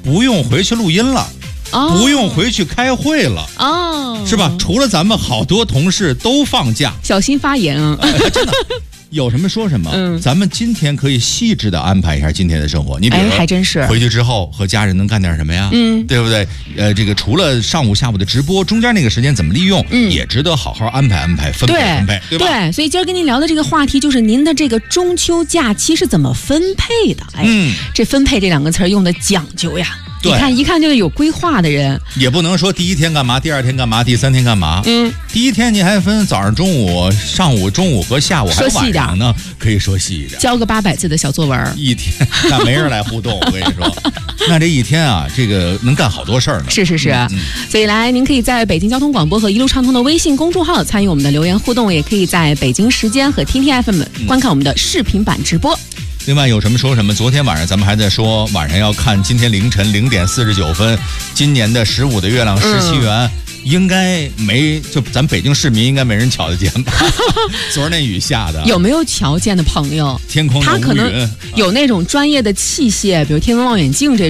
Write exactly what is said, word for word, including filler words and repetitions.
不用回去录音了。 哦、 不用回去开会了哦， 是吧？除了咱们，好多同事都放假， 小心发言啊！ 哎、真的，有什么说什么。嗯，咱们今天可以细致的安排一下今天的生活。你比如说， 哎，还真是回去之后和家人能干点什么呀？嗯，对不对？呃，这个除了上午、下午的直播，中间那个时间怎么利用，嗯，也值得好好安排安排，分配分配，对吧？ 对，所以今儿跟您聊的这个话题就是您的这个中秋假期是怎么分配的？哎，嗯、这分配这两个词儿用的讲究呀。你看，一看就是有规划的人， 也不能说第一天干嘛，第二天干嘛，第三天干嘛。嗯，第一天你还分早上、中午、上午、中午和下午，还有晚上呢，可以说细一点， 交个八百字的小作文。 一天那没人来互动，我跟你说，那这一天啊，这个能干好多事儿呢。 是是是，嗯嗯、所以来，您可以在北京交通广播和一路畅通的微信公众号参与我们的留言互动，也可以在北京时间和 T T F M 观看我们的视频版直播。 另外有什么说什么，昨天晚上咱们还在说晚上要看今天凌晨零点四十九分今年的十五的月亮十七圆、嗯、应该没，就咱北京市民应该没人瞧得见吧。昨儿那雨下的有没有瞧见的朋友， 天空的乌云， 他可能有那种专业的器械，比如天文望远镜这